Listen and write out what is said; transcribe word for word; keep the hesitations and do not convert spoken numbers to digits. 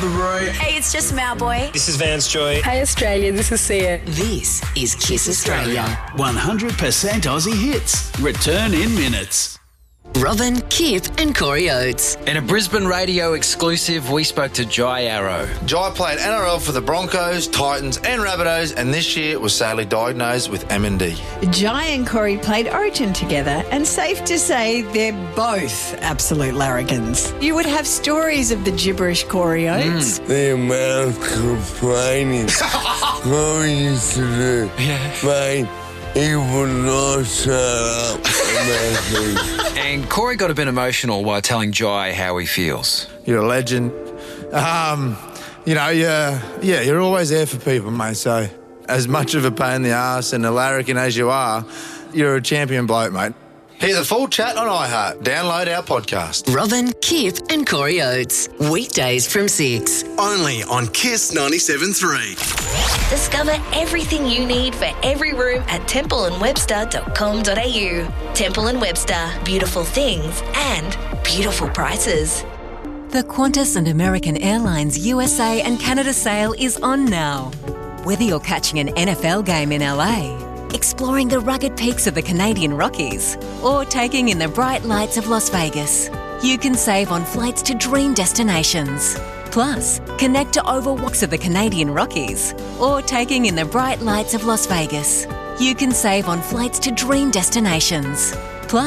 Hey, it's just Mal Boy. This is Vance Joy. Hey Australia, this is Sia. This is Kiss Australia. one hundred percent Aussie hits. Return in minutes. Robin, Kip and Corey Oates. In a Brisbane radio exclusive, we spoke to Jai Arrow. Jai played N R L for the Broncos, Titans and Rabbitohs, and this year was sadly diagnosed with M N D. Jai and Corey played Origin together, and safe to say they're both absolute larrigans. You would have stories of the gibberish Corey Oates. Mm. The amount of complaining Corey used to do. Yeah. Mate, he would not shut up. And Corey got a bit emotional while telling Jai how he feels. You're a legend. Um, you know, yeah, yeah, you're always there for people, mate. So as much of a pain in the arse and a larrikin as you are, you're a champion bloke, mate. Hear the full chat on iHeart. Download our podcast. Robin, Kip and Corey Oates. Weekdays from six. Only on Kiss ninety-seven point three. Discover everything you need for every room at temple and webster dot com dot a u. Temple and Webster. Beautiful things and beautiful prices. The Qantas and American Airlines U S A and Canada sale is on now. Whether you're catching an N F L game in L A, exploring the rugged peaks of the Canadian Rockies, or taking in the bright lights of Las Vegas, you can save on flights to dream destinations. Plus, connect to over walks of the Canadian Rockies, or taking in the bright lights of Las Vegas. You can save on flights to dream destinations.